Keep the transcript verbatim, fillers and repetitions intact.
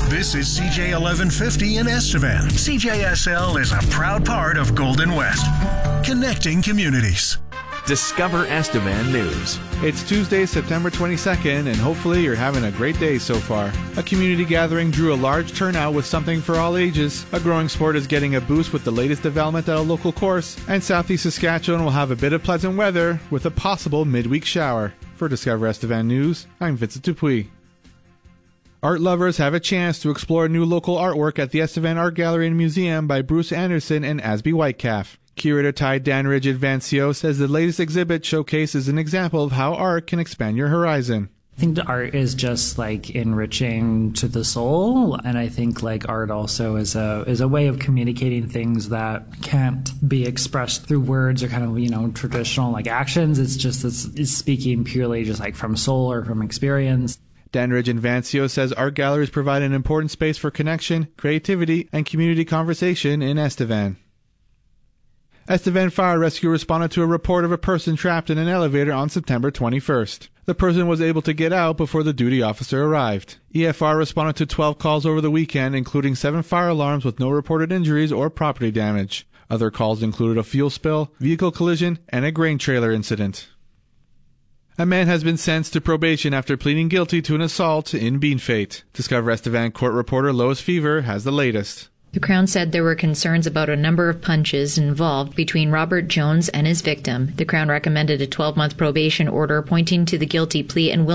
This is C J eleven fifty in Estevan. C J S L is a proud part of Golden West, connecting communities. Discover Estevan News. It's Tuesday, September twenty-second, and hopefully you're having a great day so far. A community gathering drew a large turnout with something for all ages. A growing sport is getting a boost with the latest development at a local course, and Southeast Saskatchewan will have a bit of pleasant weather with a possible midweek shower. For Discover Estevan News, I'm Vincent Dupuis. Art lovers have a chance to explore new local artwork at the Estevan Art Gallery and Museum by Bruce Anderson and Asby Whitecalf. Curator Ty Danridge Advancio says the latest exhibit showcases an example of how art can expand your horizon. I think the art is just like enriching to the soul, and I think like art also is a is a way of communicating things that can't be expressed through words or kind of, you know, traditional like actions. It's just it's, it's speaking purely just like from soul or from experience. Danridge Advancio says art galleries provide an important space for connection, creativity, and community conversation in Estevan. Estevan Fire Rescue responded to a report of a person trapped in an elevator on September twenty-first. The person was able to get out before the duty officer arrived. E F R responded to twelve calls over the weekend, including seven fire alarms with no reported injuries or property damage. Other calls included a fuel spill, vehicle collision, and a grain trailer incident. A man has been sentenced to probation after pleading guilty to an assault in Beanfate. Discover Estevan court reporter Lois Fever has the latest. The Crown said there were concerns about a number of punches involved between Robert Jones and his victim. The Crown recommended a twelve-month probation order pointing to the guilty plea and will